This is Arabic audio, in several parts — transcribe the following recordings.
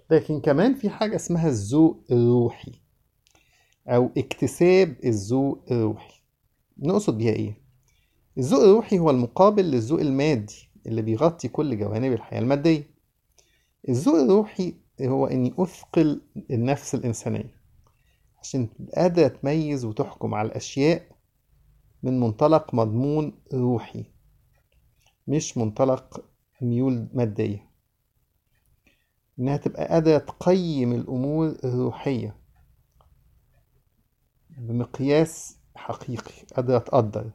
لكن كمان في حاجة اسمها الذوق الروحي أو اكتساب الذوق الروحي. نقصد بيها إيه؟ الذوق الروحي هو المقابل للذوق المادي اللي بيغطي كل جوانب الحياة المادية. الذوق الروحي هو إني أثقل النفس الإنسانية عشان تبقى قادرة تميز وتحكم على الأشياء من منطلق مضمون روحي، مش منطلق ميول مادية. إنها تبقى قادرة تقيم الأمور الروحية بمقياس حقيقي، قادرة تقدر.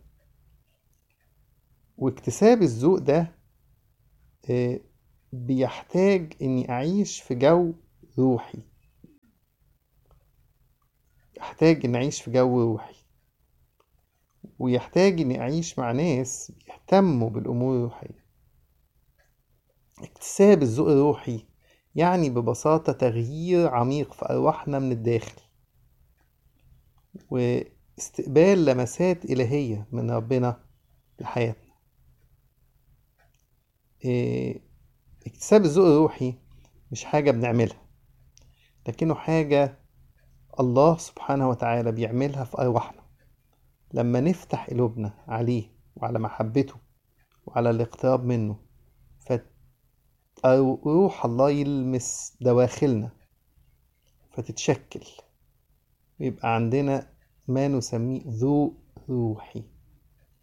واكتساب الذوق ده آه، بيحتاج إني أعيش في جو روحي. يحتاج إني أعيش في جو روحي، ويحتاج إني أعيش مع ناس بيهتموا بالأمور الروحية. اكتساب الذوق الروحي يعني ببساطة تغيير عميق في أرواحنا من الداخل، واستقبال لمسات إلهية من ربنا لحياتنا. إيه، اكتساب الذوق الروحي مش حاجة بنعملها، لكنه حاجة الله سبحانه وتعالى بيعملها في أرواحنا لما نفتح قلوبنا عليه وعلى محبته وعلى الاقتراب منه. فروح الله يلمس دواخلنا فتتشكل، ويبقى عندنا ما نسميه ذوق روحي.